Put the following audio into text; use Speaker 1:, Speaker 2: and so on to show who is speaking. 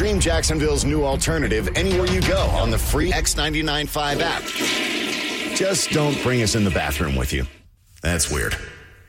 Speaker 1: Stream Jacksonville's new alternative anywhere you go on the free X99.5 app. Just don't bring us in the bathroom with you. That's weird.